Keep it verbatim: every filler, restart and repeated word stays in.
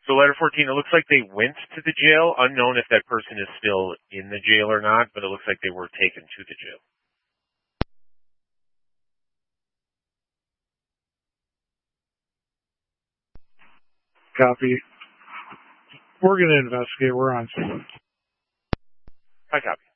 So letter fourteen, it looks like they went to the jail, unknown if that person is still in the jail or not, but it looks like they were taken to the jail. Copy. We're going to investigate. We're on scene. I copy.